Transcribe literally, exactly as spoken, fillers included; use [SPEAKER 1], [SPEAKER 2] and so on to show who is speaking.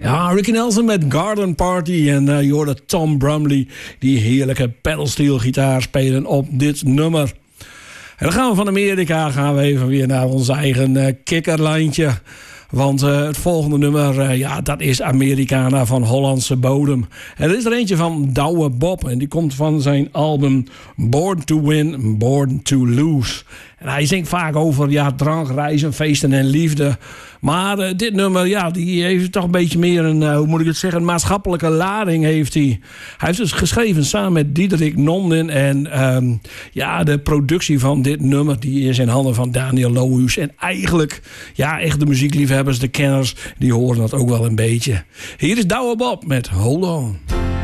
[SPEAKER 1] Ja, Ricky Nelson met Garden Party. En uh, je hoorde Tom Brumley die heerlijke pedalsteel gitaar spelen op dit nummer. En dan gaan we van Amerika gaan we even weer naar ons eigen uh, kikkerlijntje. Want uh, het volgende nummer, uh, ja, dat is Americana van Hollandse bodem. En er is er eentje van Douwe Bob. En die komt van zijn album Born to Win, Born to Lose. En hij zingt vaak over ja, drank, reizen, feesten en liefde. Maar uh, dit nummer, ja, die heeft toch een beetje meer een, uh, hoe moet ik het zeggen, een maatschappelijke lading heeft hij. Hij heeft dus geschreven samen met Diederik Nonden. En um, ja, de productie van dit nummer, die is in handen van Daniel Lohuus. En eigenlijk, ja, echt de muziekliefhebbers, de kenners, die horen dat ook wel een beetje. Hier is Douwe Bob met Hold On.